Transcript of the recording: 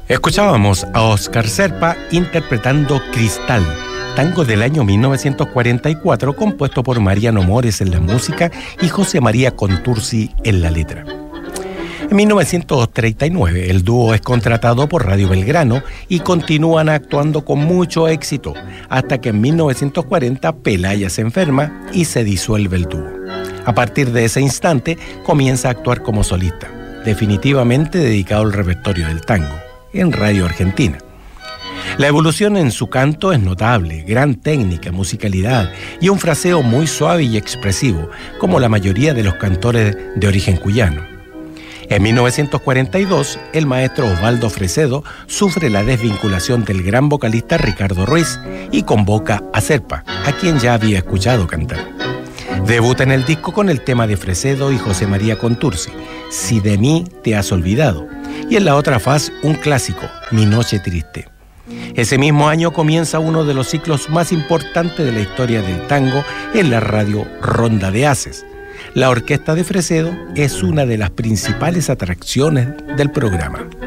Escuchábamos a Óscar Serpa interpretando Cristal, tango del año 1944, compuesto por Mariano Mores en la música y José María Contursi en la letra. En 1939, el dúo es contratado por Radio Belgrano y continúan actuando con mucho éxito, hasta que en 1940 Pelaya se enferma y se disuelve el dúo. A partir de ese instante, comienza a actuar como solista, definitivamente dedicado al repertorio del tango, en Radio Argentina. La evolución en su canto es notable, gran técnica, musicalidad y un fraseo muy suave y expresivo, como la mayoría de los cantores de origen cuyano. En 1942, el maestro Osvaldo Fresedo sufre la desvinculación del gran vocalista Ricardo Ruiz y convoca a Serpa, a quien ya había escuchado cantar. Debuta en el disco con el tema de Fresedo y José María Contursi, Si de mí te has olvidado, y en la otra faz un clásico, Mi noche triste. Ese mismo año comienza uno de los ciclos más importantes de la historia del tango en la radio Ronda de Haces. La orquesta de Fresedo es una de las principales atracciones del programa.